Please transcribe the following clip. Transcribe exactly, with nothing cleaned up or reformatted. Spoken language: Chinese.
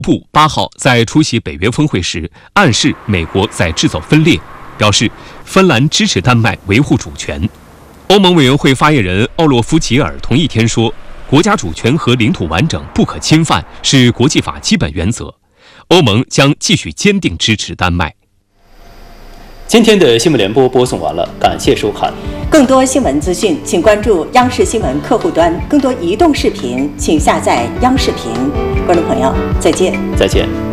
布八号在出席北约峰会时，暗示美国在制造分裂，表示芬兰支持丹麦维护主权。欧盟委员会发言人奥洛夫·吉尔同一天说，国家主权和领土完整不可侵犯是国际法基本原则，欧盟将继续坚定支持丹麦。 今天的新闻联播播送完了，感谢收看。 更多新闻资讯，请关注央视新闻客户端；更多移动视频，请下载央视频。观众朋友，再见。 再见。